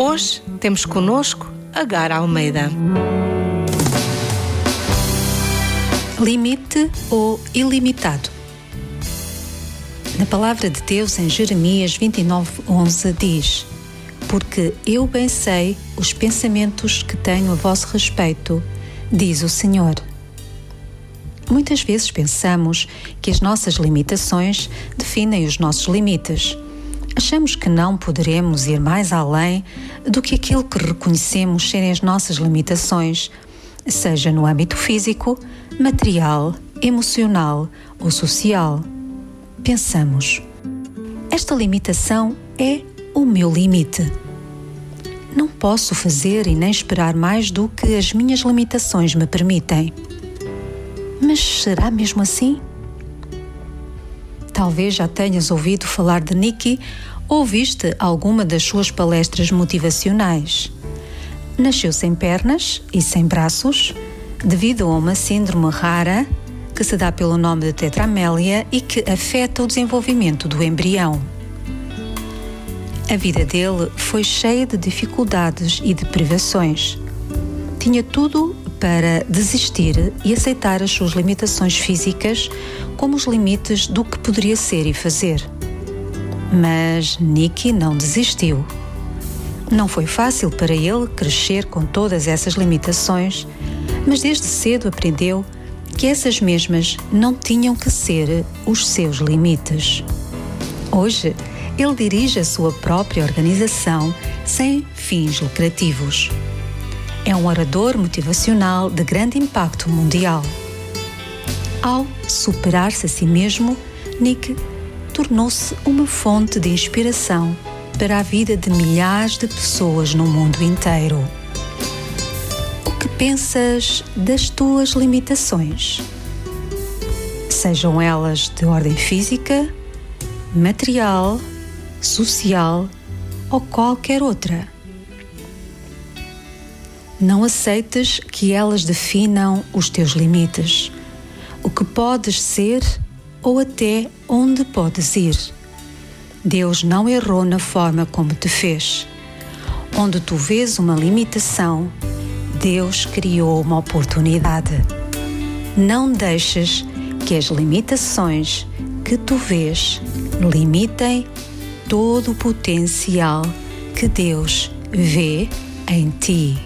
Hoje temos connosco Agar Almeida. Limite ou ilimitado? Na palavra de Deus em Jeremias 29:11 diz: porque eu bem sei os pensamentos que tenho a vosso respeito, diz o Senhor. Muitas vezes pensamos que as nossas limitações definem os nossos limites. Achamos que não poderemos ir mais além do que aquilo que reconhecemos serem as nossas limitações, seja no âmbito físico, material, emocional ou social. Pensamos: esta limitação é o meu limite. Não posso fazer e nem esperar mais do que as minhas limitações me permitem. Mas será mesmo assim? Talvez já tenhas ouvido falar de Nikki ou viste alguma das suas palestras motivacionais. Nasceu sem pernas e sem braços, devido a uma síndrome rara que se dá pelo nome de tetramélia e que afeta o desenvolvimento do embrião. A vida dele foi cheia de dificuldades e de privações. Tinha tudo para desistir e aceitar as suas limitações físicas como os limites do que poderia ser e fazer. Mas Nikki não desistiu. Não foi fácil para ele crescer com todas essas limitações, mas desde cedo aprendeu que essas mesmas não tinham que ser os seus limites. Hoje, ele dirige a sua própria organização sem fins lucrativos. É um orador motivacional de grande impacto mundial. Ao superar-se a si mesmo, Nick tornou-se uma fonte de inspiração para a vida de milhares de pessoas no mundo inteiro. O que pensas das tuas limitações? Sejam elas de ordem física, material, social ou qualquer outra. Não aceites que elas definam os teus limites, o que podes ser ou até onde podes ir. Deus não errou na forma como te fez. Onde tu vês uma limitação, Deus criou uma oportunidade. Não deixes que as limitações que tu vês limitem todo o potencial que Deus vê em ti.